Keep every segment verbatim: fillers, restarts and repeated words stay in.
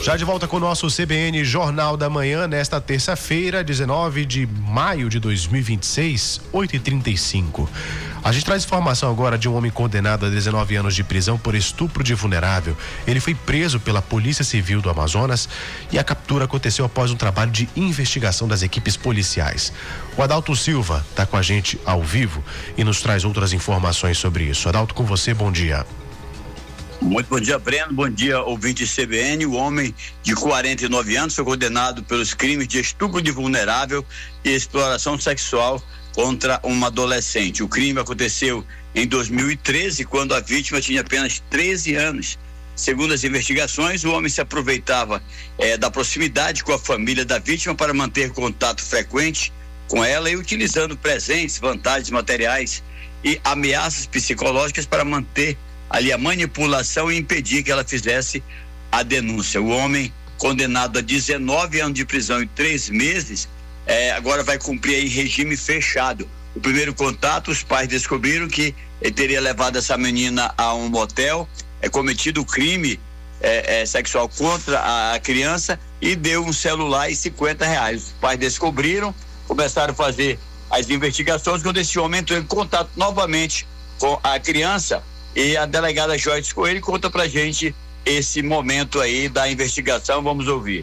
Já de volta com o nosso C B N Jornal da Manhã, nesta terça-feira, dezenove de maio de dois mil e vinte e seis, oito e trinta e cinco. A gente traz informação agora de um homem condenado a dezenove anos de prisão por estupro de vulnerável. Ele foi preso pela Polícia Civil do Amazonas e a captura aconteceu após um trabalho de investigação das equipes policiais. O Adalto Silva está com a gente ao vivo e nos traz outras informações sobre isso. Adalto, com você, bom dia. Muito bom dia, Breno. Bom dia, ouvinte C B N. O homem de quarenta e nove anos foi condenado pelos crimes de estupro de vulnerável e exploração sexual contra uma adolescente. O crime aconteceu em dois mil e treze, quando a vítima tinha apenas treze anos. Segundo as investigações, o homem se aproveitava eh, da proximidade com a família da vítima para manter contato frequente com ela e utilizando presentes, vantagens materiais e ameaças psicológicas para manter ali a manipulação e impedir que ela fizesse a denúncia. O homem, condenado a dezenove anos de prisão e três meses, eh, agora vai cumprir em regime fechado. O primeiro contato, os pais descobriram que ele teria levado essa menina a um motel, é cometido o crime eh, eh, sexual contra a criança e deu um celular e cinquenta reais. Os pais descobriram, começaram a fazer as investigações, quando esse homem entrou em contato novamente com a criança. E a delegada Joyce Coelho conta pra gente esse momento aí da investigação. Vamos ouvir.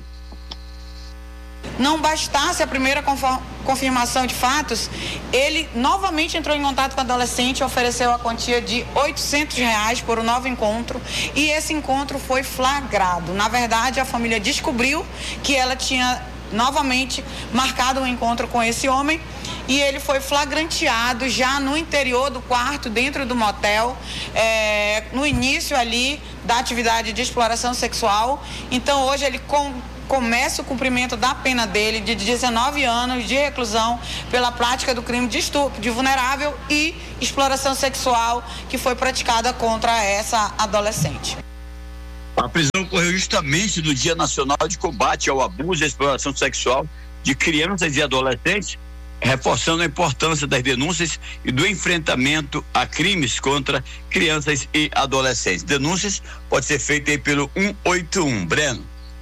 Não bastasse a primeira confirmação de fatos, ele novamente entrou em contato com a adolescente e ofereceu a quantia de oitocentos reais por um novo encontro, e esse encontro foi flagrado. Na verdade, a família descobriu que ela tinha novamente marcado um encontro com esse homem e ele foi flagranteado já no interior do quarto, dentro do motel, é, no início ali da atividade de exploração sexual. Então hoje ele com, começa o cumprimento da pena dele de dezenove anos de reclusão pela prática do crime de estupro de vulnerável e exploração sexual que foi praticada contra essa adolescente. A prisão ocorreu justamente no Dia Nacional de Combate ao Abuso e Exploração Sexual de Crianças e Adolescentes, reforçando a importância das denúncias e do enfrentamento a crimes contra crianças e adolescentes. Denúncias pode ser feita aí pelo um oito um. Breno.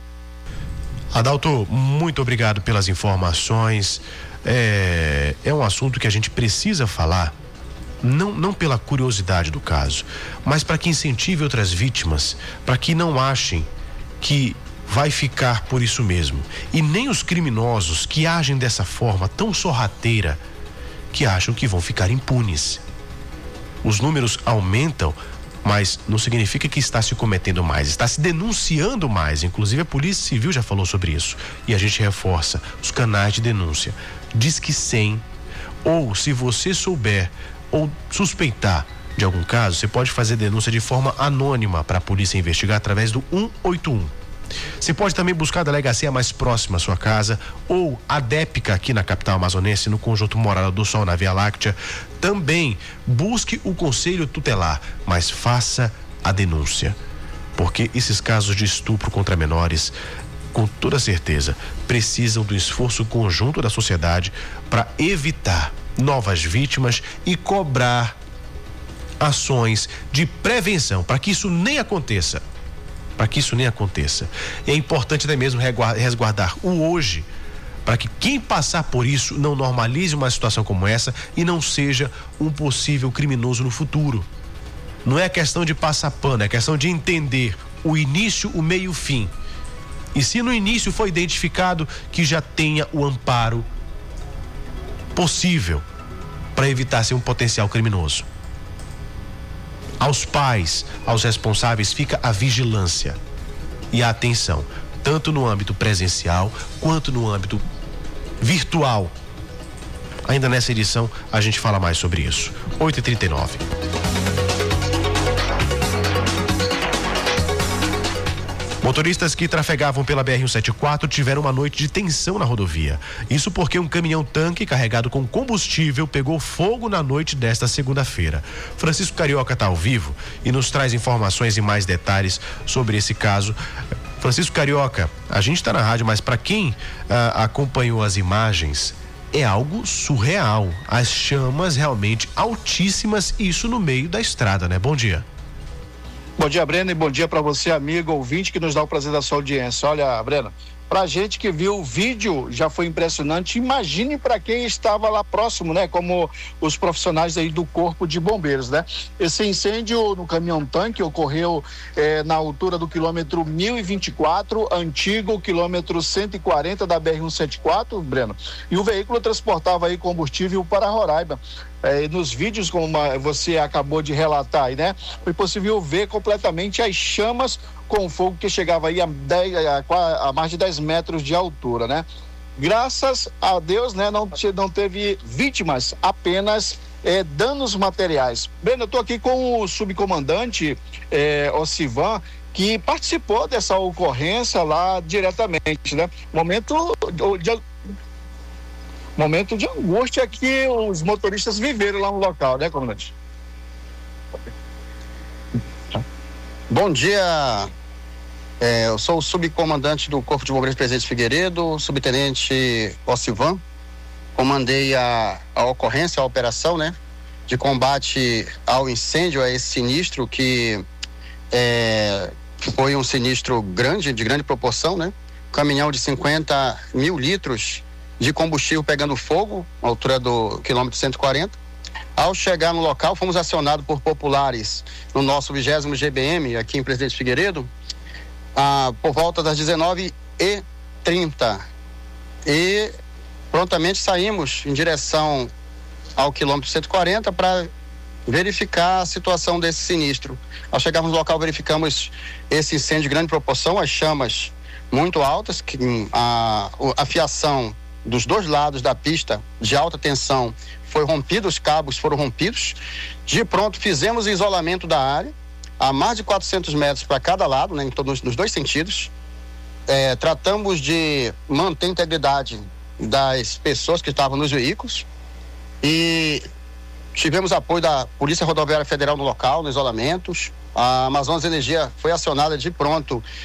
Adalto, muito obrigado pelas informações. É, é um assunto que a gente precisa falar, não, não pela curiosidade do caso, mas para que incentive outras vítimas, para que não achem que vai ficar por isso mesmo. E nem os criminosos que agem dessa forma tão sorrateira, que acham que vão ficar impunes. Os números aumentam, mas não significa que está se cometendo mais, está se denunciando mais. Inclusive a Polícia Civil já falou sobre isso. E a gente reforça os canais de denúncia. Disque cem, ou se você souber ou suspeitar de algum caso, você pode fazer denúncia de forma anônima para a polícia investigar através do um oito um. Você pode também buscar a delegacia mais próxima à sua casa ou a DEPCA aqui na capital amazonense, no Conjunto Morada do Sol, na Via Láctea. Também busque o conselho tutelar, mas faça a denúncia, porque esses casos de estupro contra menores, com toda certeza, precisam do esforço conjunto da sociedade para evitar novas vítimas e cobrar ações de prevenção para que isso nem aconteça. Para que isso nem aconteça. E é importante até mesmo resguardar o hoje, para que quem passar por isso não normalize uma situação como essa e não seja um possível criminoso no futuro. Não é questão de passar pano, é questão de entender o início, o meio e o fim. E se no início foi identificado, que já tenha o amparo possível para evitar ser um potencial criminoso. Aos pais, aos responsáveis, fica a vigilância e a atenção, tanto no âmbito presencial quanto no âmbito virtual. Ainda nessa edição a gente fala mais sobre isso. oito e trinta e nove. Motoristas que trafegavam pela B R cento e setenta e quatro tiveram uma noite de tensão na rodovia. Isso porque um caminhão-tanque carregado com combustível pegou fogo na noite desta segunda-feira. Francisco Carioca está ao vivo e nos traz informações e mais detalhes sobre esse caso. Francisco Carioca, a gente está na rádio, mas para quem ah, acompanhou as imagens, é algo surreal. As chamas realmente altíssimas, isso no meio da estrada, né? Bom dia. Bom dia, Breno, e bom dia para você, amigo ouvinte, que nos dá o prazer da sua audiência. Olha, Breno, pra gente que viu o vídeo, já foi impressionante. Imagine para quem estava lá próximo, né? Como os profissionais aí do Corpo de Bombeiros, né? Esse incêndio no caminhão-tanque ocorreu eh, na altura do quilômetro mil e vinte e quatro, antigo quilômetro cento e quarenta da B R cento e setenta e quatro, Breno. E o veículo transportava aí combustível para Roraima. É, nos vídeos, como você acabou de relatar aí, né? Foi possível ver completamente as chamas com fogo que chegava aí a, dez, a, a mais de dez metros de altura, né? Graças a Deus, né? Não, não teve vítimas, apenas é, danos materiais. Breno, eu tô aqui com o subcomandante é, Osivan, que participou dessa ocorrência lá diretamente, né? Momento de... Momento de angústia que os motoristas viveram lá no local, né, comandante? Bom dia, é, eu sou o subcomandante do Corpo de Bombeiros Presidente Figueiredo, subtenente Osivan. Comandei a, a ocorrência, a operação, né, de combate ao incêndio, a esse sinistro que é, foi um sinistro grande, de grande proporção, né? Um caminhão de cinquenta mil litros de combustível pegando fogo, à altura do quilômetro cento e quarenta. Ao chegar no local, fomos acionados por populares no nosso vigésimo G B M, aqui em Presidente Figueiredo, ah, por volta das dezenove e trinta. E prontamente saímos em direção ao quilômetro cento e quarenta para verificar a situação desse sinistro. Ao chegarmos no local, verificamos esse incêndio de grande proporção, as chamas muito altas, que a, a fiação dos dois lados da pista de alta tensão foi rompida, os cabos foram rompidos. De pronto, fizemos o isolamento da área a mais de quatrocentos metros para cada lado, né, em todos, nos dois sentidos. É, tratamos de manter a integridade das pessoas que estavam nos veículos e tivemos apoio da Polícia Rodoviária Federal no local, nos isolamentos. A Amazonas Energia foi acionada de pronto